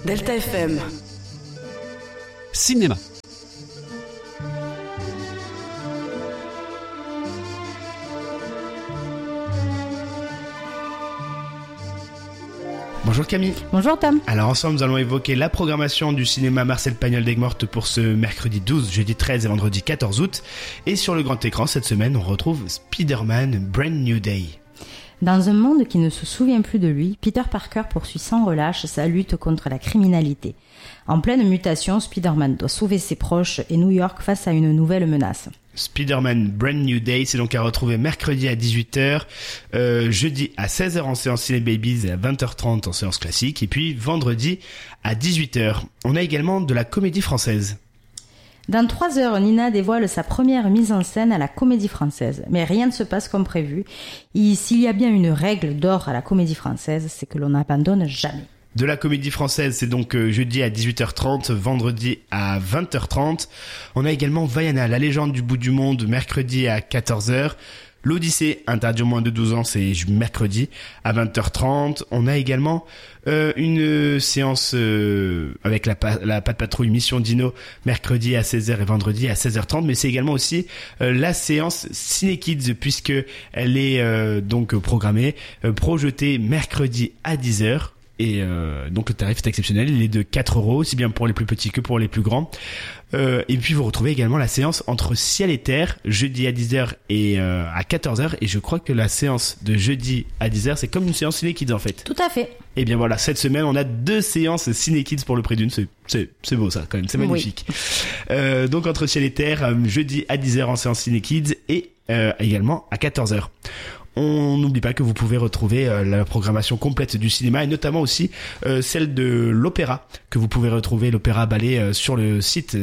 Delta FM. Cinéma. Bonjour Camille. Bonjour Tom. Alors ensemble nous allons évoquer la programmation du cinéma Marcel Pagnol d'Aigues-Mortes pour ce mercredi 12, jeudi 13 et vendredi 14 août. Et sur le grand écran cette semaine on retrouve Spider-Man Brand New Day. Dans un monde qui ne se souvient plus de lui, Peter Parker poursuit sans relâche sa lutte contre la criminalité. En pleine mutation, Spider-Man doit sauver ses proches et New York face à une nouvelle menace. Spider-Man Brand New Day, c'est donc à retrouver mercredi à 18h, jeudi à 16h en séance Ciné Babies et à 20h30 en séance classique, et puis vendredi à 18h. On a également de la comédie française. Dans 3 heures, Nina dévoile sa première mise en scène à la Comédie Française. Mais rien ne se passe comme prévu. Et s'il y a bien une règle d'or à la Comédie Française, c'est que l'on n'abandonne jamais. De la comédie française, c'est donc jeudi à 18h30, vendredi à 20h30. On a également Vaiana, la légende du bout du monde, mercredi à 14h. L'Odyssée, interdit aux moins de 12 ans, c'est mercredi à 20h30. On a également une séance avec la Patte Patrouille Mission Dino, mercredi à 16h et vendredi à 16h30. Mais c'est également aussi la séance Ciné Kids, puisque elle est donc programmée, projetée mercredi à 10h. Et donc le tarif est exceptionnel, il est de 4€, aussi bien pour les plus petits que pour les plus grands. Et puis vous retrouvez également la séance Entre Ciel et Terre, jeudi à 10h et à 14h. Et je crois que la séance de jeudi à 10h, c'est comme une séance Ciné Kids en fait. Tout à fait. Et bien voilà, cette semaine on a 2 séances Ciné Kids pour le prix d'une, c'est beau ça quand même, c'est magnifique. Oui. Donc Entre Ciel et Terre, jeudi à 10h en séance Ciné Kids et également à 14h. On n'oublie pas que vous pouvez retrouver la programmation complète du cinéma et notamment aussi celle de l'opéra, que vous pouvez retrouver l'opéra ballet sur le site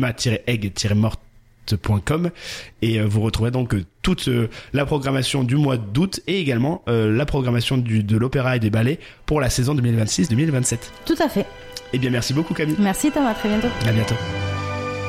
cinéma-egg-morte.com et vous retrouverez donc toute la programmation du mois d'août et également la programmation de l'opéra et des ballets pour la saison 2026-2027. Tout à fait. Eh bien merci beaucoup Camille. Merci Thomas, à très bientôt. À bientôt.